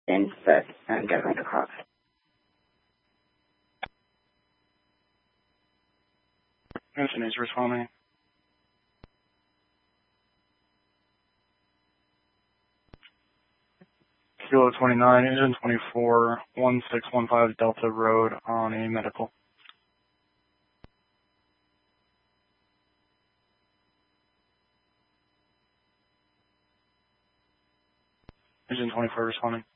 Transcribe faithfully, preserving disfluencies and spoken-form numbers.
but um, government across. Anthony is responding. Kilo twenty-nine, engine twenty-four, one six one five Delta Road on a medical. Engine twenty-four responding.